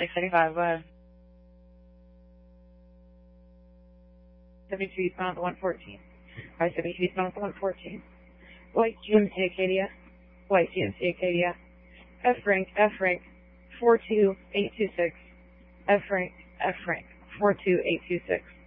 675, 72 eastbound 114. Alright, 72 eastbound 114. White GMC Acadia. White GMC Acadia. F rank 42826. F rank 42826.